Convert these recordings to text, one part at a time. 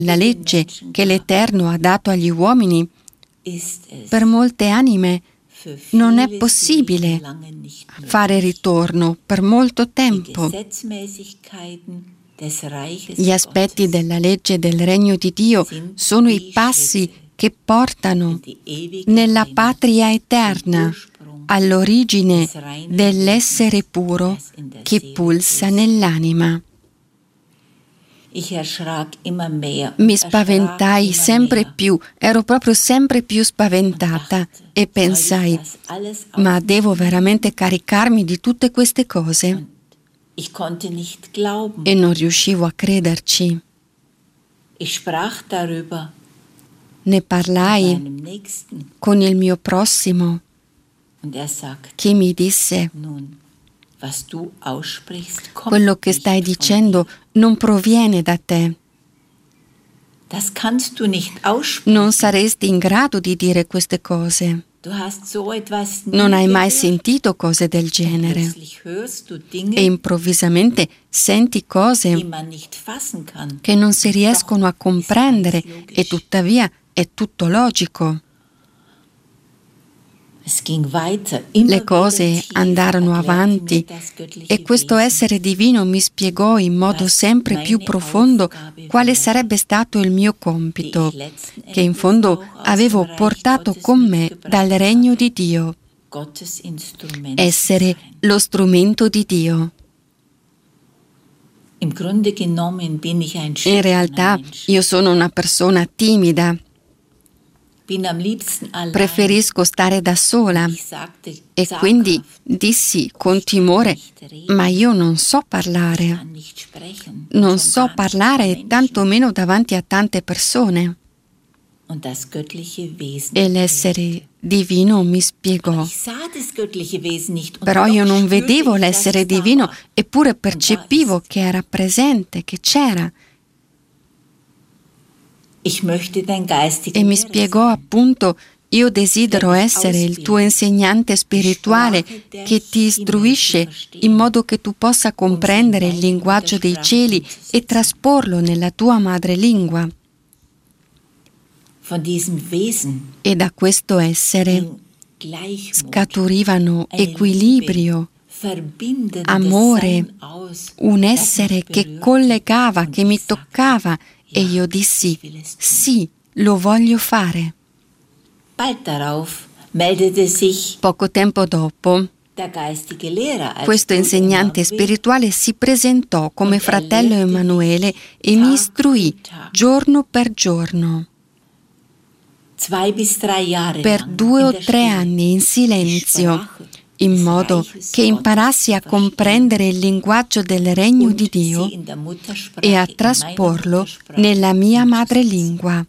la legge che l'Eterno ha dato agli uomini, per molte anime non è possibile fare ritorno per molto tempo. Gli aspetti della legge del Regno di Dio sono i passi che portano nella patria eterna, all'origine dell'essere puro che pulsa nell'anima. Mi spaventai sempre più, ero proprio sempre più spaventata e pensai, ma devo veramente caricarmi di tutte queste cose? E non riuscivo a crederci. Ne parlai con il mio prossimo, che mi disse: quello che stai dicendo non proviene da te. Non saresti in grado di dire queste cose. Non hai mai sentito cose del genere. E improvvisamente senti cose che non si riescono a comprendere e tuttavia è tutto logico. Le cose andarono avanti e questo essere divino mi spiegò in modo sempre più profondo quale sarebbe stato il mio compito, che in fondo avevo portato con me dal regno di Dio, essere lo strumento di Dio. In realtà io sono una persona timida. Preferisco stare da sola e quindi dissi con timore, ma io non so parlare. Non so parlare tantomeno davanti a tante persone. E l'essere divino mi spiegò. Però io non vedevo l'essere divino, eppure percepivo che era presente, che c'era. E mi spiegò appunto: io desidero essere il tuo insegnante spirituale che ti istruisce in modo che tu possa comprendere il linguaggio dei cieli e trasporlo nella tua madrelingua. E da questo essere scaturivano equilibrio, amore, un essere che collegava, che mi toccava. E io dissi, sì, lo voglio fare. Poco tempo dopo, questo insegnante spirituale si presentò come fratello Emanuele e mi istruì giorno per giorno. Per 2 o 3 anni in silenzio, in modo che imparassi a comprendere il linguaggio del Regno di Dio e a trasporlo nella mia madrelingua.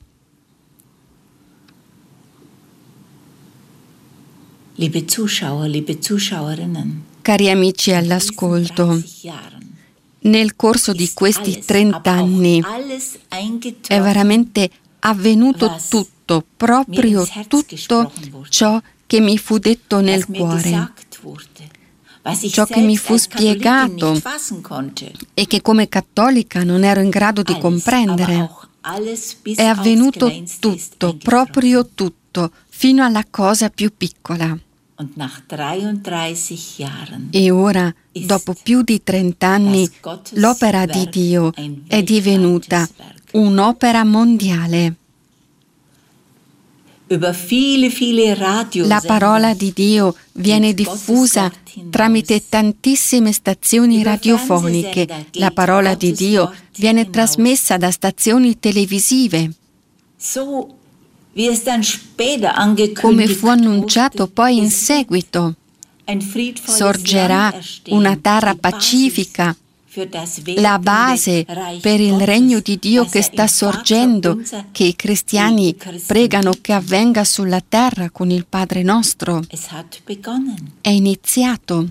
Cari amici all'ascolto, nel corso di questi 30 anni è veramente avvenuto tutto, proprio tutto ciò che mi fu detto nel cuore, ciò che mi fu spiegato e che come cattolica non ero in grado di comprendere. È avvenuto tutto, proprio tutto, fino alla cosa più piccola. E ora, dopo più di 30 anni, l'opera di Dio è divenuta un'opera mondiale. La parola di Dio viene diffusa tramite tantissime stazioni radiofoniche. La parola di Dio viene trasmessa da stazioni televisive. Come fu annunciato poi in seguito, sorgerà una terra pacifica, la base per il regno di Dio che sta sorgendo, che i cristiani pregano che avvenga sulla terra con il Padre nostro. È iniziato.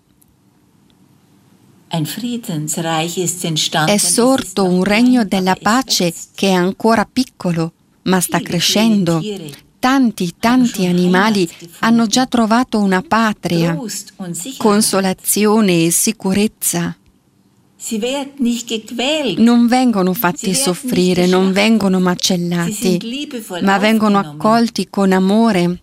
È sorto un regno della pace che è ancora piccolo, ma sta crescendo. Tanti animali hanno già trovato una patria, consolazione e sicurezza. Non vengono fatti soffrire, non vengono macellati, ma vengono accolti con amore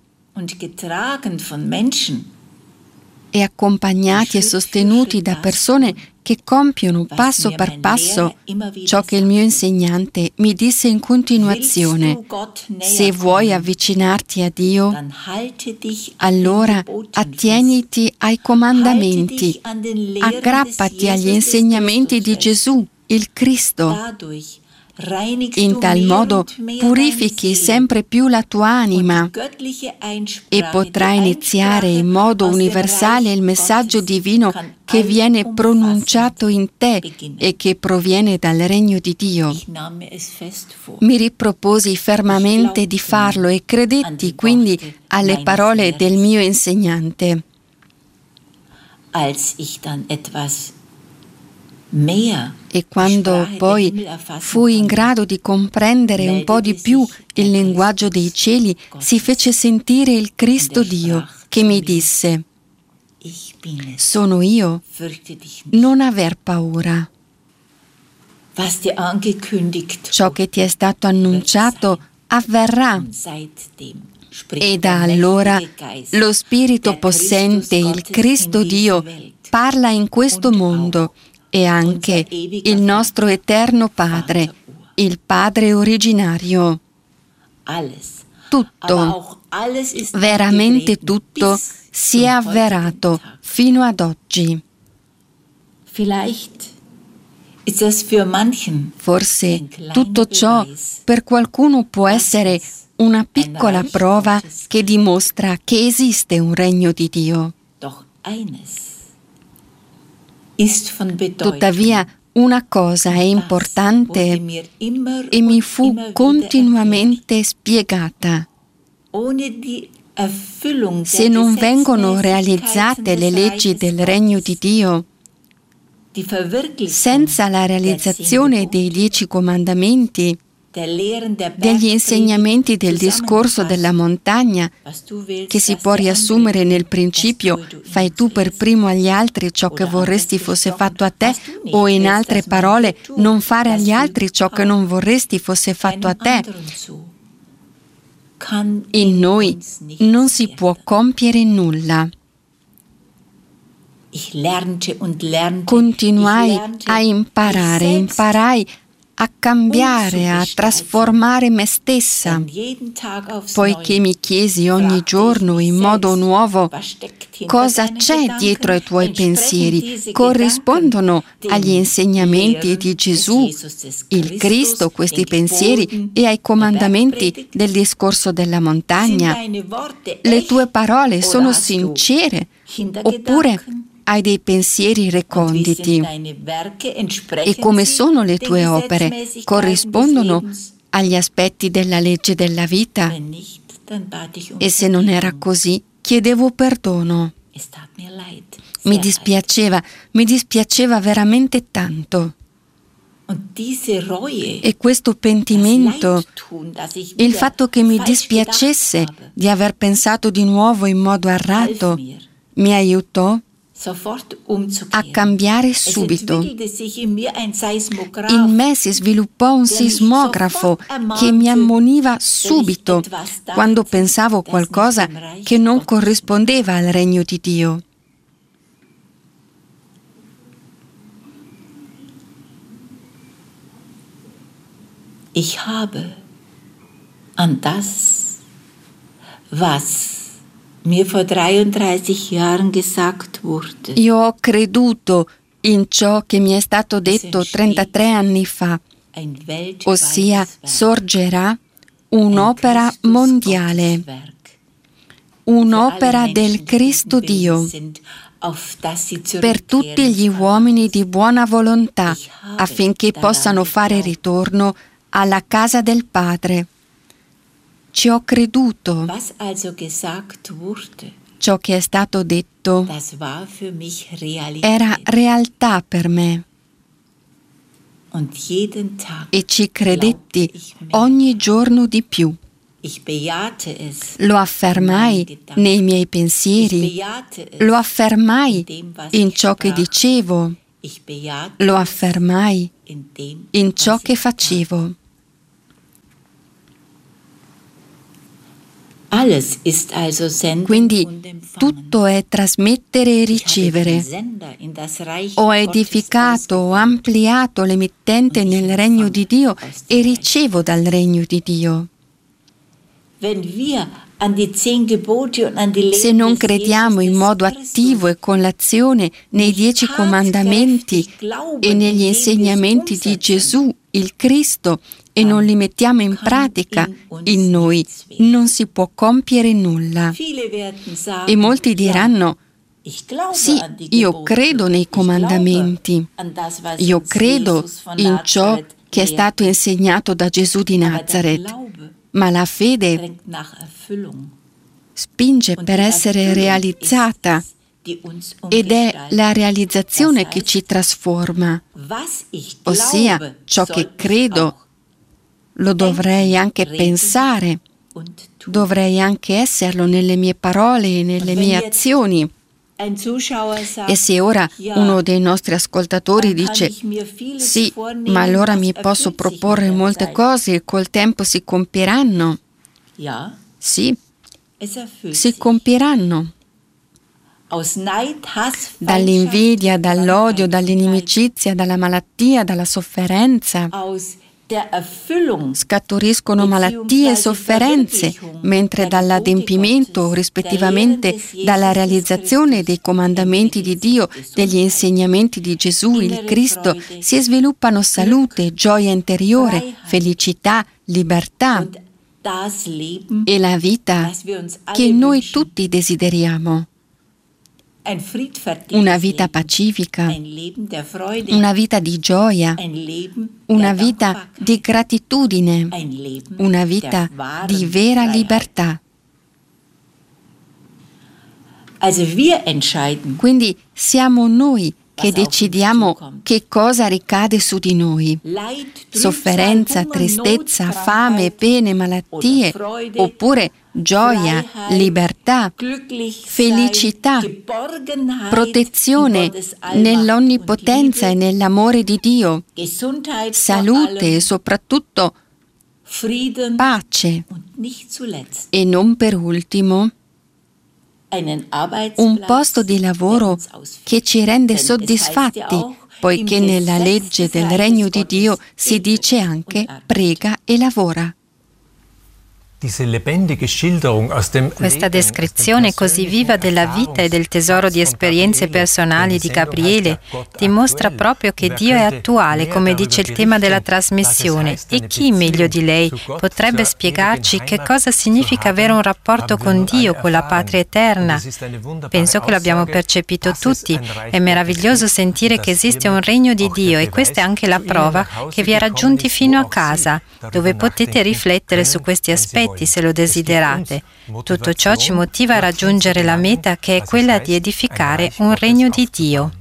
e accompagnati e sostenuti da persone che compiono passo per passo ciò che il mio insegnante mi disse in continuazione. Se vuoi avvicinarti a Dio, allora attieniti ai comandamenti, aggrappati agli insegnamenti di Gesù, il Cristo. In tal modo purifichi sempre più la tua anima e potrai iniziare in modo universale il messaggio divino che viene pronunciato in te e che proviene dal regno di Dio. Mi riproposi fermamente di farlo e credetti quindi alle parole del mio insegnante. E quando poi fui in grado di comprendere un po' di più il linguaggio dei cieli, si fece sentire il Cristo Dio che mi disse: sono io, non aver paura. Ciò che ti è stato annunciato avverrà. E da allora lo Spirito possente, il Cristo Dio, parla in questo mondo. E anche il nostro eterno Padre, il Padre originario. Tutto, veramente tutto, si è avverato fino ad oggi. Forse tutto ciò per qualcuno può essere una piccola prova che dimostra che esiste un regno di Dio. Tuttavia, una cosa è importante e mi fu continuamente spiegata. Se non vengono realizzate le leggi del regno di Dio, senza la realizzazione dei 10 comandamenti, degli insegnamenti del discorso della montagna, che si può riassumere nel principio: fai tu per primo agli altri ciò che vorresti fosse fatto a te, o in altre parole, non fare agli altri ciò che non vorresti fosse fatto a te. In noi non si può compiere nulla. Continuai a imparai a cambiare, a trasformare me stessa, poiché mi chiesi ogni giorno in modo nuovo: cosa c'è dietro ai tuoi pensieri? Corrispondono agli insegnamenti di Gesù, il Cristo, questi pensieri, e ai comandamenti del discorso della montagna? Le tue parole sono sincere, oppure hai dei pensieri reconditi? E come sono le tue opere? Corrispondono agli aspetti della legge della vita? E se non era così, chiedevo perdono. Mi dispiaceva veramente tanto. E questo pentimento, il fatto che mi dispiacesse di aver pensato di nuovo in modo errato, mi aiutò a cambiare subito. In me si sviluppò un sismografo che mi ammoniva subito quando pensavo qualcosa che non corrispondeva al regno di Dio. Ich habe an das, was mir vor 33 Jahren gesagt wurde. Io ho creduto in ciò che mi è stato detto 33 anni fa, ossia sorgerà un'opera mondiale, un'opera del Cristo Dio, per tutti gli uomini di buona volontà, affinché possano fare ritorno alla casa del Padre. Ci ho creduto. Ciò che è stato detto era realtà per me. E ci credetti ogni giorno di più. Lo affermai nei miei pensieri, lo affermai in ciò che dicevo, lo affermai in ciò che facevo. Quindi tutto è trasmettere e ricevere. Ho edificato, ho ampliato l'emittente nel regno di Dio e ricevo dal regno di Dio. Se non crediamo in modo attivo e con l'azione nei 10 comandamenti e negli insegnamenti di Gesù, il Cristo, e non li mettiamo in pratica in noi, non si può compiere nulla. E molti diranno: sì, io credo nei comandamenti, io credo in ciò che è stato insegnato da Gesù di Nazareth, ma la fede spinge per essere realizzata ed è la realizzazione che ci trasforma. Ossia, ciò che credo lo dovrei anche pensare, dovrei anche esserlo nelle mie parole e nelle mie azioni. E se ora uno dei nostri ascoltatori dice: sì, ma allora mi posso proporre molte cose e col tempo si compieranno? Sì, si compieranno. Dall'invidia, dall'odio, dall'inimicizia, dalla malattia, dalla sofferenza scaturiscono malattie e sofferenze, mentre dall'adempimento, rispettivamente dalla realizzazione dei comandamenti di Dio, degli insegnamenti di Gesù, il Cristo, si sviluppano salute, gioia interiore, felicità, libertà e la vita che noi tutti desideriamo. Una vita pacifica, una vita di gioia, una vita di gratitudine, una vita di vera libertà. Quindi siamo noi che decidiamo che cosa ricade su di noi. Sofferenza, tristezza, fame, pene, malattie, oppure gioia, libertà, felicità, protezione nell'onnipotenza e nell'amore di Dio, salute e soprattutto pace. E non per ultimo, un posto di lavoro che ci rende soddisfatti, poiché nella legge del regno di Dio si dice anche prega e lavora. Questa descrizione così viva della vita e del tesoro di esperienze personali di Gabriele dimostra proprio che Dio è attuale, come dice il tema della trasmissione, e chi meglio di lei potrebbe spiegarci che cosa significa avere un rapporto con Dio, con la patria eterna. Penso che l'abbiamo percepito tutti. È meraviglioso sentire che esiste un regno di Dio e questa è anche la prova che vi ha raggiunti fino a casa, dove potete riflettere su questi aspetti se lo desiderate. Tutto ciò ci motiva a raggiungere la meta, che è quella di edificare un regno di Dio.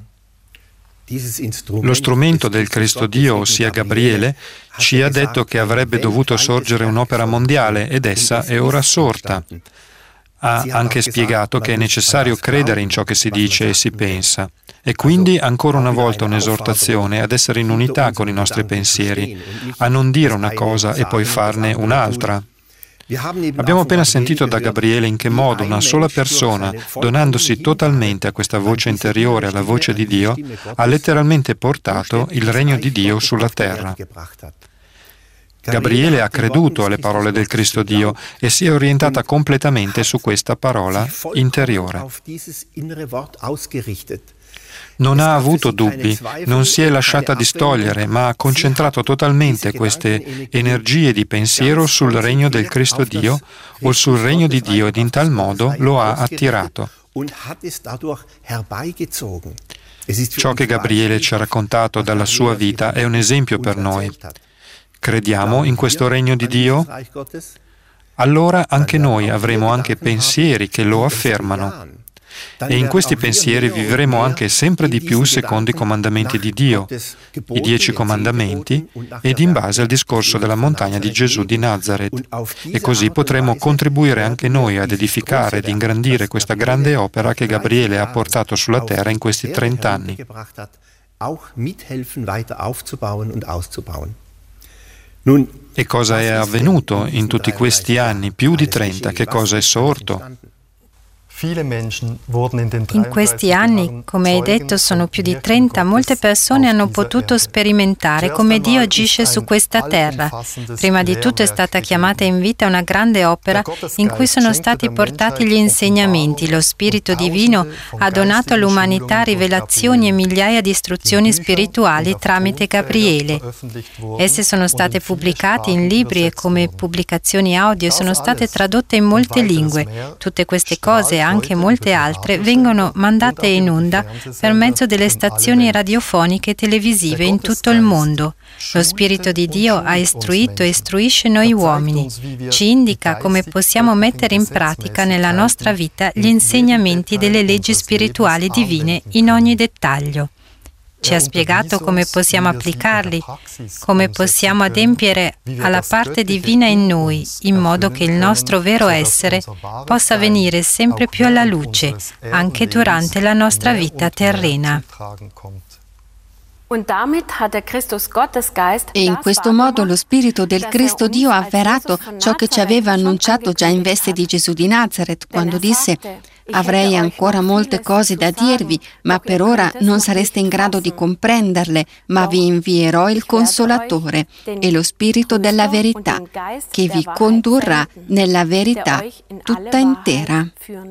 Lo strumento del Cristo Dio, ossia Gabriele, ci ha detto che avrebbe dovuto sorgere un'opera mondiale ed essa è ora sorta. Ha anche spiegato che è necessario credere in ciò che si dice e si pensa. E quindi ancora una volta un'esortazione ad essere in unità con i nostri pensieri, a non dire una cosa e poi farne un'altra. Abbiamo appena sentito da Gabriele in che modo una sola persona, donandosi totalmente a questa voce interiore, alla voce di Dio, ha letteralmente portato il regno di Dio sulla terra. Gabriele ha creduto alle parole del Cristo Dio e si è orientata completamente su questa parola interiore. Non ha avuto dubbi, non si è lasciata distogliere, ma ha concentrato totalmente queste energie di pensiero sul regno del Cristo Dio o sul regno di Dio ed in tal modo lo ha attirato. Ciò che Gabriele ci ha raccontato dalla sua vita è un esempio per noi. Crediamo in questo regno di Dio? Allora anche noi avremo anche pensieri che lo affermano. E in questi pensieri vivremo anche sempre di più secondo i comandamenti di Dio, i 10 comandamenti, ed in base al discorso della montagna di Gesù di Nazareth. E così potremo contribuire anche noi ad edificare ed ingrandire questa grande opera che Gabriele ha portato sulla terra in questi 30 anni. auch mithelfen, weiter aufzubauen und auszubauen. E cosa è avvenuto in tutti questi anni, più di 30? Che cosa è sorto? In questi anni, come hai detto, sono più di 30, molte persone hanno potuto sperimentare come Dio agisce su questa terra. Prima di tutto è stata chiamata in vita una grande opera in cui sono stati portati gli insegnamenti. Lo Spirito Divino ha donato all'umanità rivelazioni e migliaia di istruzioni spirituali tramite Gabriele. Esse sono state pubblicate in libri e come pubblicazioni audio sono state tradotte in molte lingue. Tutte queste cose, anche molte altre, vengono mandate in onda per mezzo delle stazioni radiofoniche e televisive in tutto il mondo. Lo Spirito di Dio ha istruito e istruisce noi uomini. Ci indica come possiamo mettere in pratica nella nostra vita gli insegnamenti delle leggi spirituali divine in ogni dettaglio. Ci ha spiegato come possiamo applicarli, come possiamo adempiere alla parte divina in noi, in modo che il nostro vero essere possa venire sempre più alla luce, anche durante la nostra vita terrena. E in questo modo lo Spirito del Cristo Dio ha avverato ciò che ci aveva annunciato già in veste di Gesù di Nazaret, quando disse: «Avrei ancora molte cose da dirvi, ma per ora non sareste in grado di comprenderle, ma vi invierò il Consolatore e lo Spirito della verità, che vi condurrà nella verità tutta intera».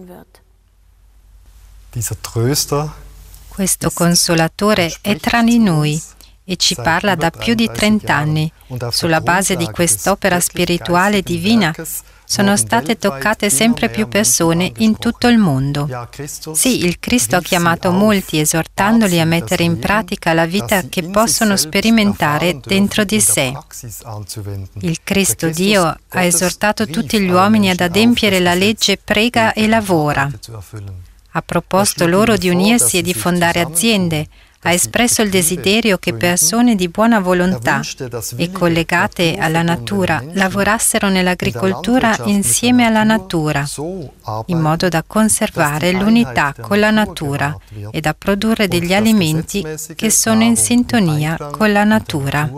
Questo Consolatore è tra di noi e ci parla da più di 30 anni. Sulla base di quest'opera spirituale divina sono state toccate sempre più persone in tutto il mondo. Sì, il Cristo ha chiamato molti, esortandoli a mettere in pratica la vita che possono sperimentare dentro di sé. Il Cristo Dio ha esortato tutti gli uomini ad adempiere la legge prega e lavora. Ha proposto loro di unirsi e di fondare aziende. Ha espresso il desiderio che persone di buona volontà e collegate alla natura lavorassero nell'agricoltura insieme alla natura, in modo da conservare l'unità con la natura e da produrre degli alimenti che sono in sintonia con la natura.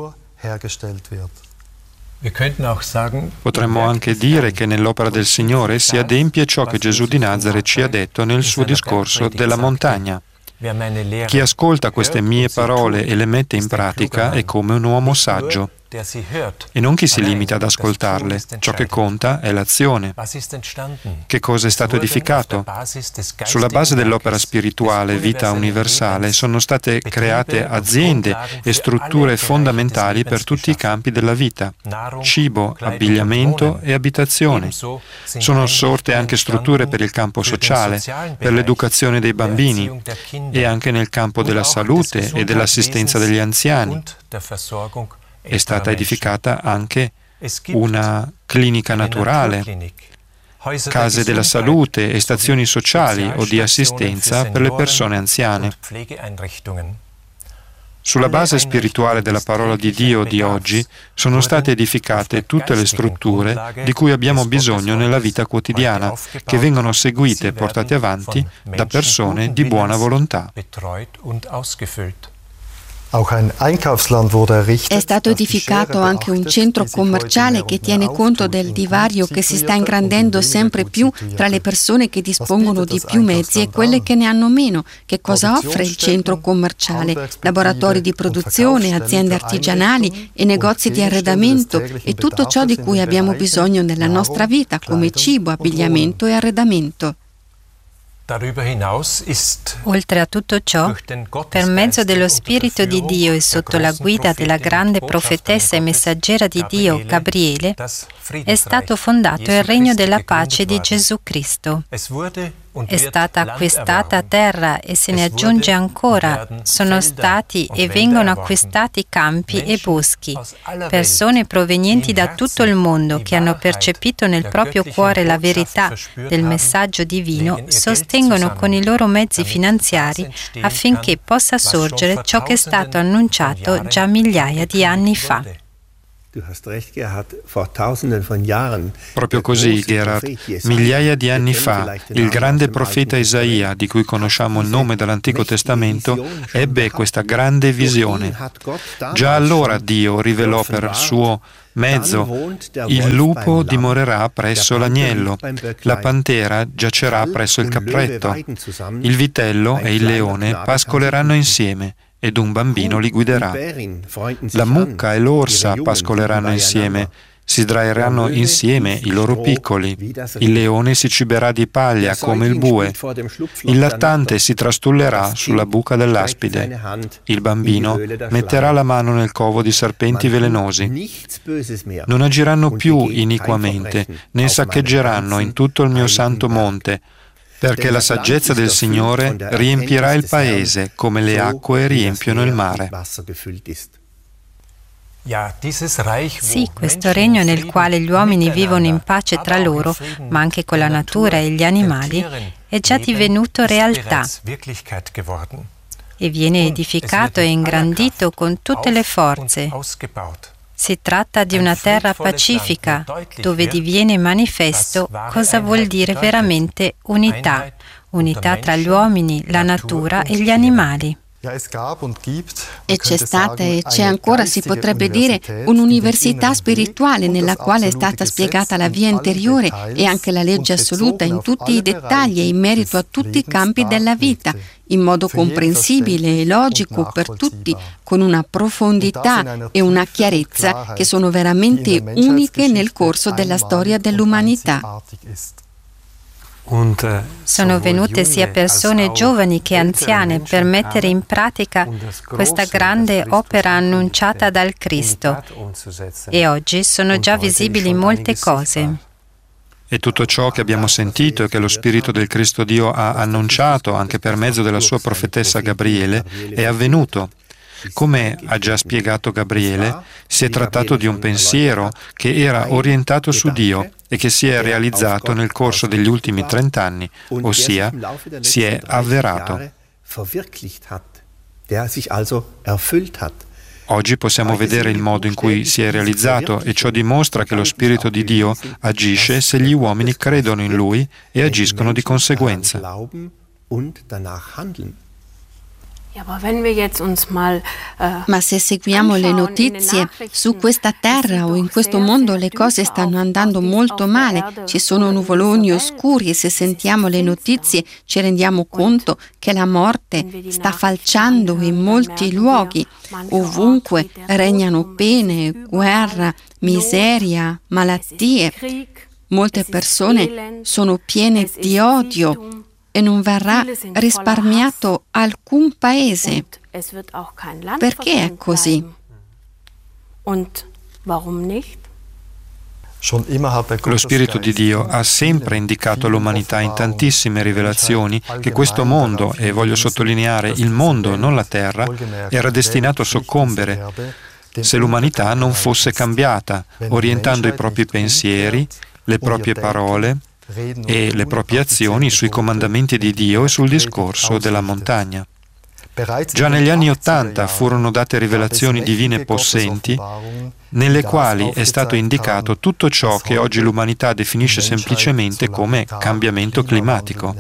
Potremmo anche dire che nell'opera del Signore si adempie ciò che Gesù di Nazaret ci ha detto nel suo discorso della montagna. Chi ascolta queste mie parole e le mette in pratica è come un uomo saggio. E non chi si limita ad ascoltarle. Ciò che conta è l'azione. Che cosa è stato edificato? Sulla base dell'opera spirituale Vita Universale sono state create aziende e strutture fondamentali per tutti i campi della vita: cibo, abbigliamento e abitazione. Sono sorte anche strutture per il campo sociale, per l'educazione dei bambini e anche nel campo della salute e dell'assistenza degli anziani. È stata edificata anche una clinica naturale, case della salute e stazioni sociali o di assistenza per le persone anziane. Sulla base spirituale della parola di Dio di oggi sono state edificate tutte le strutture di cui abbiamo bisogno nella vita quotidiana, che vengono seguite e portate avanti da persone di buona volontà. È stato edificato anche un centro commerciale che tiene conto del divario che si sta ingrandendo sempre più tra le persone che dispongono di più mezzi e quelle che ne hanno meno. Che cosa offre il centro commerciale? Laboratori di produzione, aziende artigianali e negozi di arredamento e tutto ciò di cui abbiamo bisogno nella nostra vita, come cibo, abbigliamento e arredamento. Oltre a tutto ciò, per mezzo dello Spirito di Dio e sotto la guida della grande profetessa e messaggera di Dio, Gabriele, è stato fondato il regno della pace di Gesù Cristo. È stata acquistata terra e se ne aggiunge ancora. Sono stati e vengono acquistati campi e boschi. Persone provenienti da tutto il mondo che hanno percepito nel proprio cuore la verità del messaggio divino sostengono con i loro mezzi finanziari affinché possa sorgere ciò che è stato annunciato già migliaia di anni fa. Proprio così, Gerhard. Migliaia di anni fa, il grande profeta Isaia, di cui conosciamo il nome dall'Antico Testamento, ebbe questa grande visione. Già allora Dio rivelò per suo mezzo: il lupo dimorerà presso l'agnello, la pantera giacerà presso il capretto, il vitello e il leone pascoleranno insieme, ed un bambino li guiderà. La mucca e l'orsa pascoleranno insieme, si sdraieranno insieme i loro piccoli. Il leone si ciberà di paglia come il bue. Il lattante si trastullerà sulla buca dell'aspide. Il bambino metterà la mano nel covo di serpenti velenosi. Non agiranno più iniquamente, né saccheggeranno in tutto il mio santo monte, perché la saggezza del Signore riempirà il paese come le acque riempiono il mare. Sì, questo regno nel quale gli uomini vivono in pace tra loro, ma anche con la natura e gli animali, è già divenuto realtà e viene edificato e ingrandito con tutte le forze. Si tratta di una terra pacifica, dove diviene manifesto cosa vuol dire veramente unità, unità tra gli uomini, la natura e gli animali. E c'è stata e c'è ancora, si potrebbe dire, un'università spirituale nella quale è stata spiegata la via interiore e anche la legge assoluta in tutti i dettagli e in merito a tutti i campi della vita, in modo comprensibile e logico per tutti, con una profondità e una chiarezza che sono veramente uniche nel corso della storia dell'umanità. Sono venute sia persone giovani che anziane per mettere in pratica questa grande opera annunciata dal Cristo, e oggi sono già visibili molte cose. E tutto ciò che abbiamo sentito e che lo Spirito del Cristo Dio ha annunciato anche per mezzo della sua profetessa Gabriele è avvenuto. Come ha già spiegato Gabriele, si è trattato di un pensiero che era orientato su Dio e che si è realizzato nel corso degli ultimi 30 anni, ossia si è avverato. Oggi possiamo vedere il modo in cui si è realizzato, e ciò dimostra che lo Spirito di Dio agisce se gli uomini credono in Lui e agiscono di conseguenza. Ma se seguiamo le notizie, su questa terra o in questo mondo le cose stanno andando molto male, ci sono nuvoloni oscuri, e se sentiamo le notizie ci rendiamo conto che la morte sta falciando in molti luoghi. Ovunque regnano pene, guerra, miseria, malattie. Molte persone sono piene di odio e non verrà risparmiato alcun paese. Perché è così? Lo Spirito di Dio ha sempre indicato all'umanità in tantissime rivelazioni che questo mondo, e voglio sottolineare il mondo, non la terra, era destinato a soccombere se l'umanità non fosse cambiata, orientando i propri pensieri, le proprie parole e le proprie azioni sui comandamenti di Dio e sul discorso della montagna. Già negli anni '80 furono date rivelazioni divine possenti, nelle quali è stato indicato tutto ciò che oggi l'umanità definisce semplicemente come cambiamento climatico.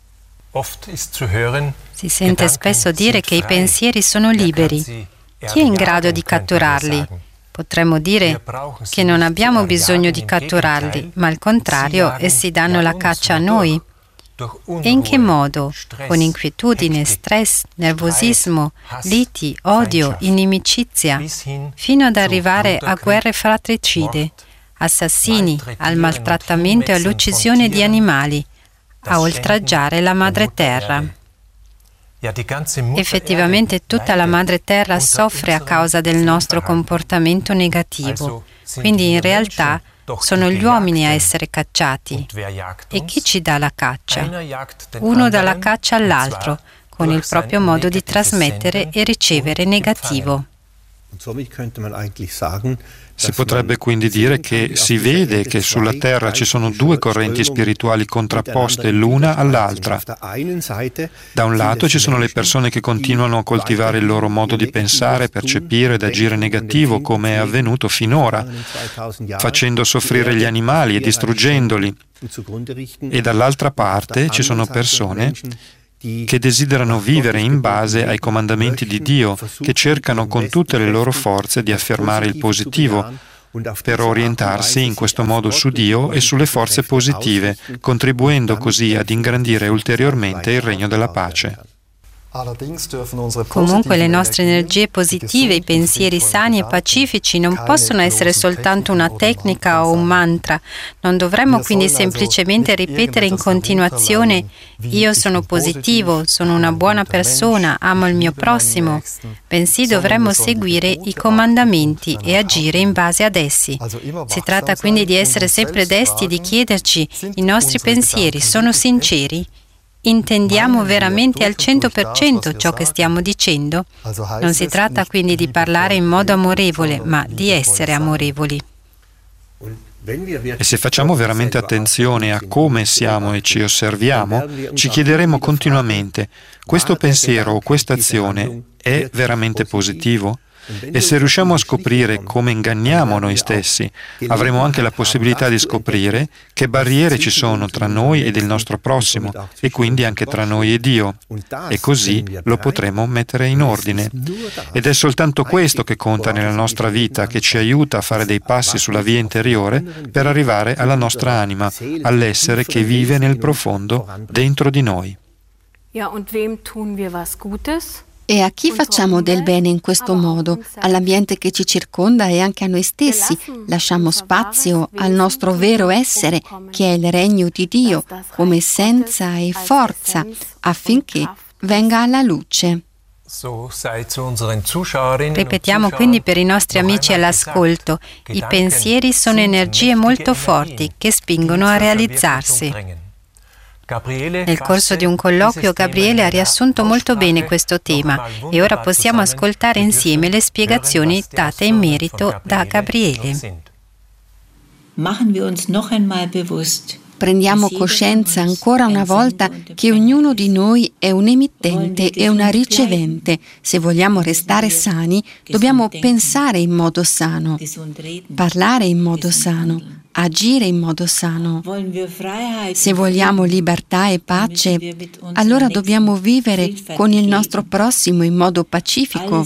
Si sente spesso dire che i pensieri sono liberi. Chi è in grado di catturarli? Potremmo dire che non abbiamo bisogno di catturarli, ma al contrario, essi danno la caccia a noi. E in che modo? Con inquietudine, stress, nervosismo, liti, odio, inimicizia, fino ad arrivare a guerre fratricide, assassini, al maltrattamento e all'uccisione di animali, a oltraggiare la madre terra. Effettivamente tutta la madre terra soffre a causa del nostro comportamento negativo, quindi in realtà sono gli uomini a essere cacciati. E chi ci dà la caccia? Uno dà la caccia all'altro, con il proprio modo di trasmettere e ricevere negativo. Si potrebbe quindi dire che si vede che sulla Terra ci sono due correnti spirituali contrapposte l'una all'altra. Da un lato ci sono le persone che continuano a coltivare il loro modo di pensare, percepire ed agire negativo, come è avvenuto finora, facendo soffrire gli animali e distruggendoli. E dall'altra parte ci sono persone che desiderano vivere in base ai comandamenti di Dio, che cercano con tutte le loro forze di affermare il positivo, per orientarsi in questo modo su Dio e sulle forze positive, contribuendo così ad ingrandire ulteriormente il regno della pace. Comunque le nostre energie positive, i pensieri sani e pacifici non possono essere soltanto una tecnica o un mantra. Non dovremmo quindi semplicemente ripetere in continuazione: io sono positivo, sono una buona persona, amo il mio prossimo, bensì dovremmo seguire i comandamenti e agire in base ad essi. Si tratta quindi di essere sempre desti di chiederci: i nostri pensieri sono sinceri? Intendiamo veramente al 100% ciò che stiamo dicendo? Non si tratta quindi di parlare in modo amorevole, ma di essere amorevoli. E se facciamo veramente attenzione a come siamo e ci osserviamo, ci chiederemo continuamente: questo pensiero o questa azione è veramente positivo? E se riusciamo a scoprire come inganniamo noi stessi, avremo anche la possibilità di scoprire che barriere ci sono tra noi ed il nostro prossimo, e quindi anche tra noi e Dio, e così lo potremo mettere in ordine. Ed è soltanto questo che conta nella nostra vita, che ci aiuta a fare dei passi sulla via interiore per arrivare alla nostra anima, all'essere che vive nel profondo dentro di noi. E a chi facciamo del bene in questo modo? All'ambiente che ci circonda e anche a noi stessi. Lasciamo spazio al nostro vero essere, che è il regno di Dio, come essenza e forza, affinché venga alla luce. Ripetiamo quindi per i nostri amici all'ascolto: i pensieri sono energie molto forti che spingono a realizzarsi. Nel corso di un colloquio Gabriele ha riassunto molto bene questo tema e ora possiamo ascoltare insieme le spiegazioni date in merito da Gabriele. Prendiamo coscienza ancora una volta che ognuno di noi è un emittente e una ricevente. Se vogliamo restare sani, dobbiamo pensare in modo sano, parlare in modo sano, agire in modo sano. Se vogliamo libertà e pace, allora dobbiamo vivere con il nostro prossimo in modo pacifico,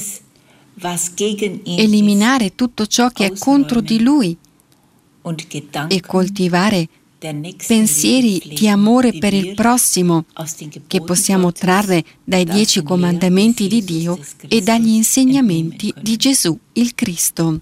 eliminare tutto ciò che è contro di lui e coltivare pensieri di amore per il prossimo che possiamo trarre dai 10 comandamenti di Dio e dagli insegnamenti di Gesù il Cristo.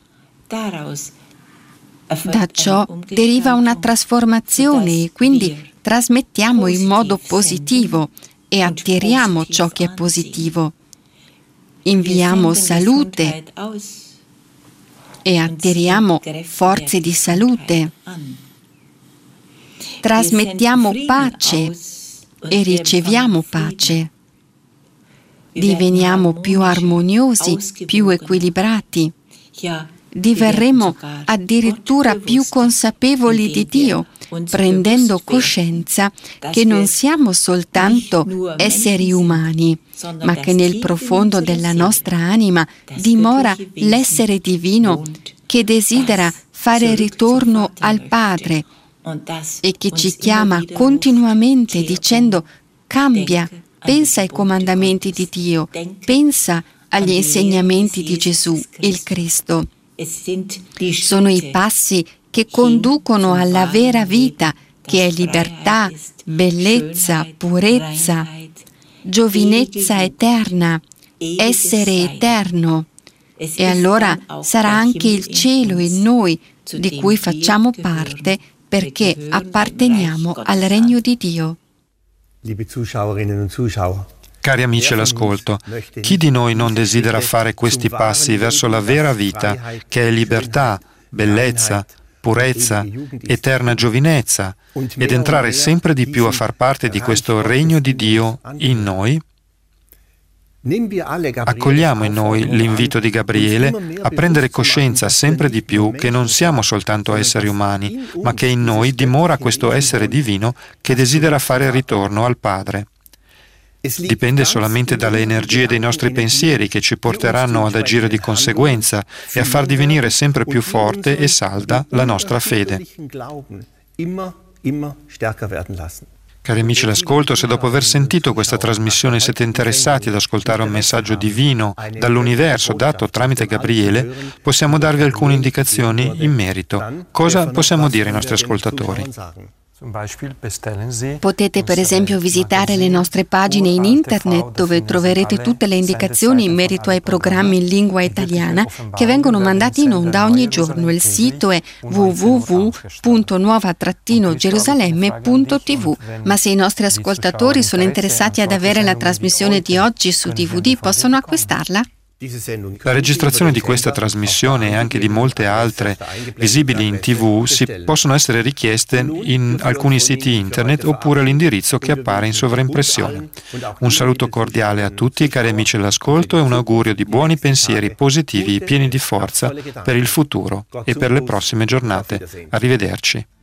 Da ciò deriva una trasformazione e quindi trasmettiamo in modo positivo e attiriamo ciò che è positivo. Inviamo salute e attiriamo forze di salute. Trasmettiamo pace e riceviamo pace. Diveniamo più armoniosi, più equilibrati. Diverremo addirittura più consapevoli di Dio, prendendo coscienza che non siamo soltanto esseri umani, ma che nel profondo della nostra anima dimora l'essere divino che desidera fare ritorno al Padre e che ci chiama continuamente dicendo: cambia, pensa ai comandamenti di Dio, pensa agli insegnamenti di Gesù, il Cristo. Sono i passi che conducono alla vera vita, che è libertà, bellezza, purezza, giovinezza eterna, essere eterno. E allora sarà anche il cielo in noi, di cui facciamo parte, perché apparteniamo al regno di Dio. Cari amici all'ascolto, chi di noi non desidera fare questi passi verso la vera vita, che è libertà, bellezza, purezza, eterna giovinezza, ed entrare sempre di più a far parte di questo regno di Dio in noi? Accogliamo in noi l'invito di Gabriele a prendere coscienza sempre di più che non siamo soltanto esseri umani, ma che in noi dimora questo essere divino che desidera fare ritorno al Padre. Dipende solamente dalle energie dei nostri pensieri che ci porteranno ad agire di conseguenza e a far divenire sempre più forte e salda la nostra fede. Cari amici l'ascolto, se dopo aver sentito questa trasmissione siete interessati ad ascoltare un messaggio divino dall'universo dato tramite Gabriele, possiamo darvi alcune indicazioni in merito. Cosa possiamo dire ai nostri ascoltatori? Potete per esempio visitare le nostre pagine in internet dove troverete tutte le indicazioni in merito ai programmi in lingua italiana che vengono mandati in onda ogni giorno. Il sito è www.nuova-gerusalemme.tv. Ma se i nostri ascoltatori sono interessati ad avere la trasmissione di oggi su DVD, possono acquistarla? La registrazione di questa trasmissione e anche di molte altre visibili in TV possono essere richieste in alcuni siti internet oppure all'indirizzo che appare in sovraimpressione. Un saluto cordiale a tutti, cari amici all'ascolto, e un augurio di buoni pensieri positivi pieni di forza per il futuro e per le prossime giornate. Arrivederci.